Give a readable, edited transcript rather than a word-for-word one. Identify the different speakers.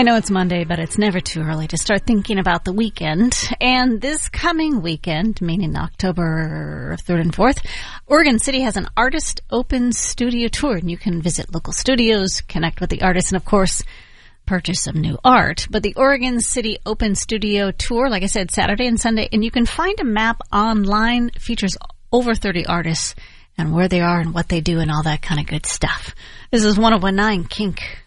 Speaker 1: I know it's Monday, but it's never too early to start thinking about the weekend. And this coming weekend, meaning October 3rd and 4th, Oregon City has an artist open studio tour. And you can visit local studios, connect with the artists, and of course, purchase some new art. But the Oregon City Open Studio Tour, like I said, Saturday and Sunday, and you can find a map online, features over 30 artists and where they are and what they do and all that kind of good stuff. This is 101.9 Kink.